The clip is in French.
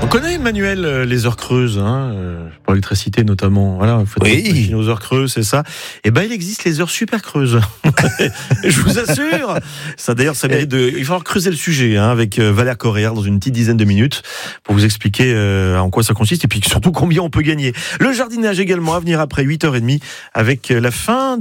connaît, Emmanuel, les heures creuses, pour l'électricité notamment. Voilà, vous faites Oui. aux heures creuses, c'est ça. Et ben, il existe les heures super creuses. Je vous assure. Ça, d'ailleurs, ça mérite il va falloir creuser le sujet, avec Valère Correa dans une petite dizaine de minutes pour vous expliquer en quoi ça consiste et puis surtout combien on peut gagner. Le jardinage également à venir après 8h30 avec la fin de